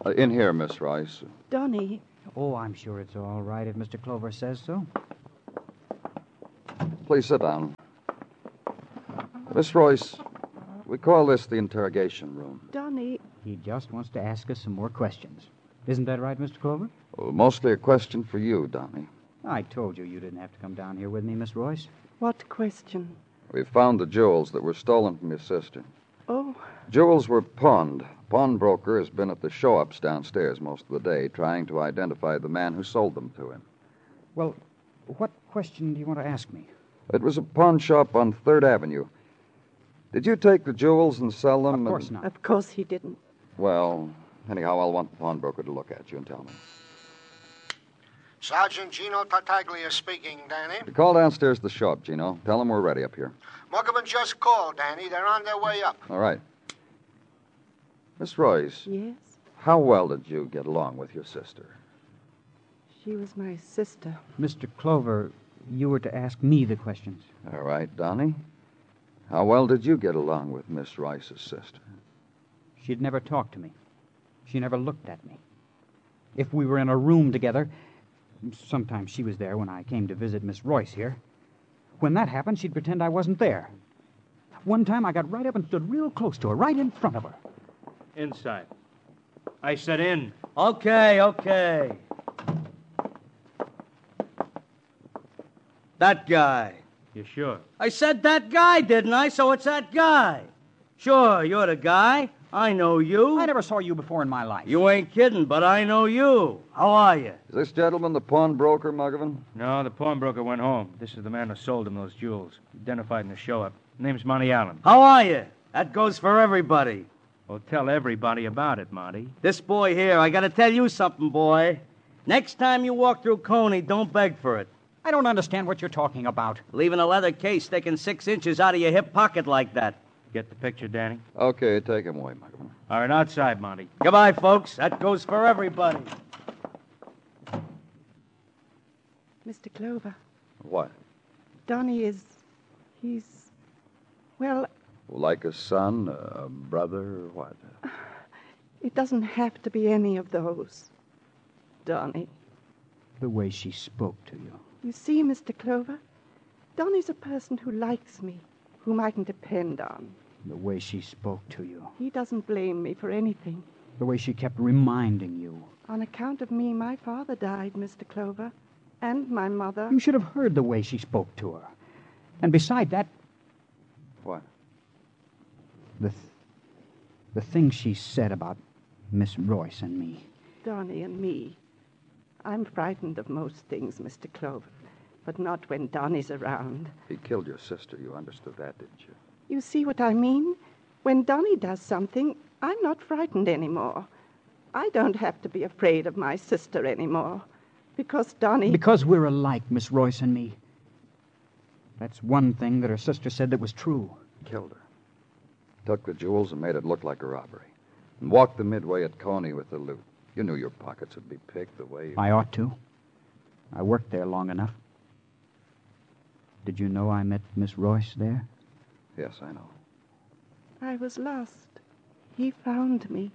In here, Miss Royce. Donnie. Oh, I'm sure it's all right if Mr. Clover says so. Please sit down. Miss Royce, we call this the interrogation room. Donnie. He just wants to ask us some more questions. Isn't that right, Mr. Clover? Well, mostly a question for you, Donnie. I told you didn't have to come down here with me, Miss Royce. What question? We found the jewels that were stolen from your sister. Oh, Jewels were pawned. Pawnbroker has been at the show-ups downstairs most of the day, trying to identify the man who sold them to him. Well, what question do you want to ask me? It was a pawn shop on 3rd Avenue. Did you take the jewels and sell them? Of course not. of course he didn't. Well, anyhow, I'll want the pawnbroker to look at you and tell me. Sergeant Gino Tartaglia speaking, Danny. You call downstairs to the show-up, Gino. Tell them we're ready up here. Muggavan just called, Danny. They're on their way up. All right. Miss Royce, Yes? how well did you get along with your sister? She was my sister. Mr. Clover, you were to ask me the questions. All right, Donnie. How well did you get along with Miss Royce's sister? She'd never talked to me. She never looked at me. If we were in a room together, sometimes she was there when I came to visit Miss Royce here. When that happened, she'd pretend I wasn't there. One time I got right up and stood real close to her, right in front of her. Inside. I said in. Okay. That guy. You sure? I said that guy, didn't I? So it's that guy. Sure, you're the guy. I know you. I never saw you before in my life. You ain't kidding, but I know you. How are you? Is this gentleman the pawnbroker, Muggavan? No, the pawnbroker went home. This is the man who sold him those jewels. Identified in the show-up. Name's Monty Allen. How are you? That goes for everybody. Well, tell everybody about it, Monty. This boy here, I gotta tell you something, boy. Next time you walk through Coney, don't beg for it. I don't understand what you're talking about. Leaving a leather case sticking 6 inches out of your hip pocket like that. Get the picture, Danny? Okay, take him away, Muggavan. All right, outside, Monty. Goodbye, folks. That goes for everybody. Mr. Clover, What? Donnie he's, well, Like a son, a brother, or what? it doesn't have to be any of those. Donnie. The way she spoke to you. You see, Mr. Clover, Donnie's a person who likes me, whom I can depend on. The way she spoke to you. He doesn't blame me for anything. The way she kept reminding you. On account of me, my father died, Mr. Clover, and my mother. You should have heard the way she spoke to her. And beside that... What? The things she said about Miss Royce and me. Donnie and me. I'm frightened of most things, Mr. Clover, but not when Donnie's around. He killed your sister. You understood that, didn't you? You see what I mean? When Donnie does something, I'm not frightened anymore. I don't have to be afraid of my sister anymore. Because Donnie... Because we're alike, Miss Royce and me. That's one thing that her sister said that was true. Killed her. Took the jewels and made it look like a robbery. And walked the midway at Coney with the loot. You knew your pockets would be picked the way you... I ought to. I worked there long enough. Did you know I met Miss Royce there? Yes, I know. I was lost. He found me.